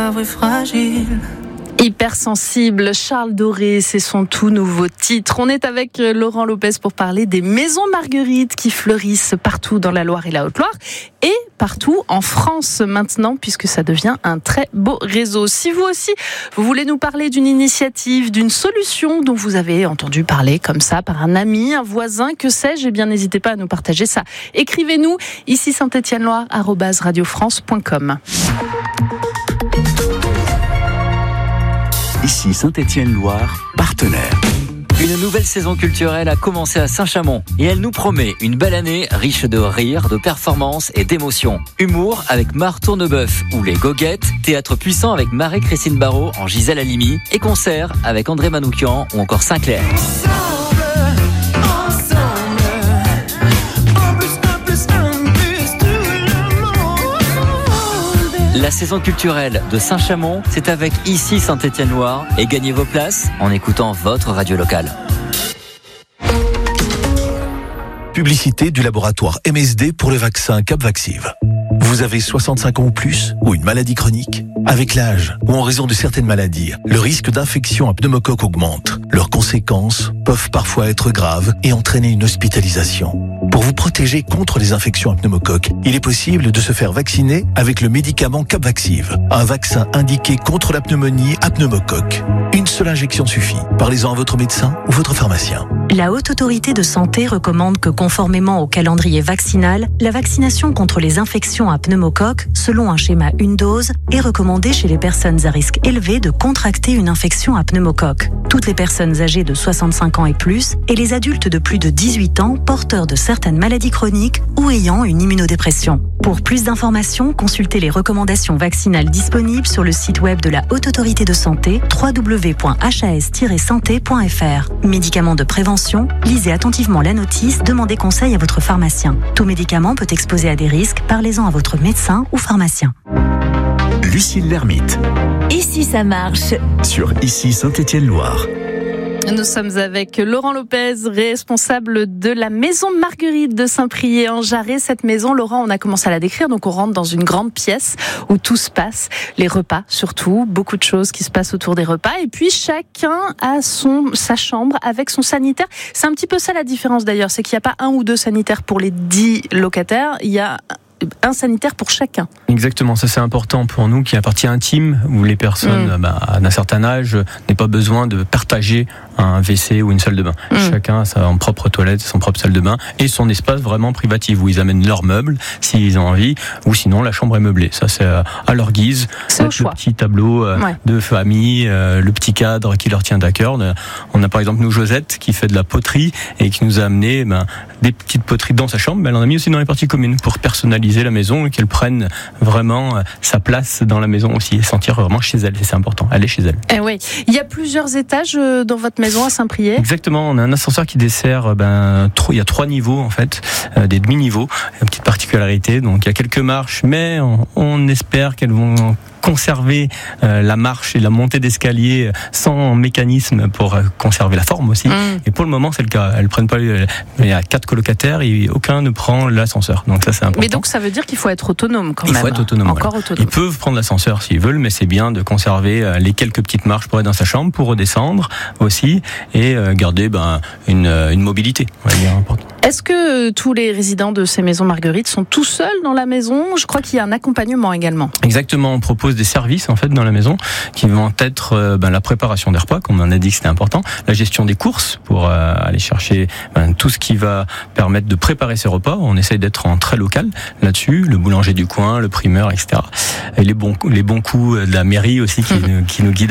pauvre et fragile. Hypersensible, Charles Doré, c'est son tout nouveau titre. On est avec Laurent Lopez pour parler des maisons Marguerite qui fleurissent partout dans la Loire et la Haute-Loire et partout en France maintenant, puisque ça devient un très beau réseau. Si vous aussi, vous voulez nous parler d'une initiative, d'une solution dont vous avez entendu parler comme ça par un ami, un voisin, que sais-je, eh bien n'hésitez pas à nous partager ça. Écrivez-nous ici Saint-Étienne-Loire @radiofrance.com. Ici Saint-Étienne-Loire, partenaire. Une nouvelle saison culturelle a commencé à Saint-Chamond et elle nous promet une belle année riche de rires, de performances et d'émotions. Humour avec Marc Tourneboeuf ou Les Goguettes, théâtre puissant avec Marie-Christine Barrault en Gisèle Halimi et concert avec André Manoukian ou encore Sinclair. La saison culturelle de Saint-Chamond, c'est avec ici Saint-Étienne-Loire et gagnez vos places en écoutant votre radio locale. Publicité du laboratoire MSD pour le vaccin Capvaxive. Vous avez 65 ans ou plus ou une maladie chronique? Avec l'âge ou en raison de certaines maladies, le risque d'infection à pneumocoque augmente. Leurs conséquences peuvent parfois être graves et entraîner une hospitalisation. Pour vous protéger contre les infections à pneumocoque, il est possible de se faire vacciner avec le médicament Capvaxive, un vaccin indiqué contre la pneumonie à pneumocoque. Une seule injection suffit. Parlez-en à votre médecin ou votre pharmacien. La Haute Autorité de Santé recommande que, conformément au calendrier vaccinal, la vaccination contre les infections à pneumocoque, selon un schéma une dose, est recommandée chez les personnes à risque élevé de contracter une infection à pneumocoque. Toutes les personnes âgées de 65 ans et plus et les adultes de plus de 18 ans porteurs de certaines maladies chroniques ou ayant une immunodépression. Pour plus d'informations, consultez les recommandations vaccinales disponibles sur le site web de la Haute Autorité de Santé, www.has-santé.fr. Médicaments de prévention, lisez attentivement la notice, demandez conseil à votre pharmacien. Tout médicament peut exposer à des risques, parlez-en à votre médecin ou pharmacien. Lucille Lermite. Ici ça marche. Sur Ici Saint-Étienne-Loire. Nous sommes avec Laurent Lopez, responsable de la maison Marguerite de Saint-Priest-en-Jarret. Cette maison, Laurent, on a commencé à la décrire, donc on rentre dans une grande pièce où tout se passe, les repas surtout, beaucoup de choses qui se passent autour des repas, et puis chacun a sa chambre avec son sanitaire. C'est un petit peu ça la différence d'ailleurs, c'est qu'il n'y a pas un ou deux sanitaires pour les 10 locataires, il y a un sanitaire pour chacun. Exactement, ça c'est important pour nous, qui est la partie intime où les personnes d'un certain âge n'aient pas besoin de partager un WC ou une salle de bain. Chacun a sa propre toilette, son propre salle de bain et son espace vraiment privatif où ils amènent leurs meubles s'ils ont envie, ou sinon la chambre est meublée. Ça c'est à leur guise. C'est au choix. Le petit tableau de famille, le petit cadre qui leur tient à cœur. On a par exemple nous Josette qui fait de la poterie et qui nous a amené des petites poteries dans sa chambre, mais elle en a mis aussi dans les parties communes pour personnaliser la maison et qu'elle prenne vraiment sa place dans la maison aussi et sentir vraiment chez elle. C'est important, elle est chez elle. Eh oui. Il y a plusieurs étages dans votre maison à Saint-Priest. Exactement, on a un ascenseur qui dessert, il y a 3 niveaux en fait, des demi-niveaux, une petite particularité, donc il y a quelques marches, mais on espère qu'elles vont conserver la marche et la montée d'escalier sans mécanisme pour conserver la forme aussi. Et pour le moment, c'est le cas. Elles prennent pas. Il y a 4 colocataires et aucun ne prend l'ascenseur. Donc ça, c'est important. Mais donc ça veut dire qu'il faut être autonome quand même. Il faut être autonome. Encore voilà. autonome. Ils peuvent prendre l'ascenseur s'ils veulent, mais c'est bien de conserver les quelques petites marches pour être dans sa chambre, pour redescendre aussi et garder une mobilité. On va dire, important. Est-ce que tous les résidents de ces maisons Marguerite sont tout seuls dans la maison? Je crois qu'il y a un accompagnement également. Exactement, on propose des services en fait dans la maison qui vont être la préparation des repas, comme on a dit que c'était important, la gestion des courses pour aller chercher tout ce qui va permettre de préparer ces repas. On essaye d'être en très local là-dessus, le boulanger du coin, le primeur, etc. Et les bons coups de la mairie aussi qui nous guident.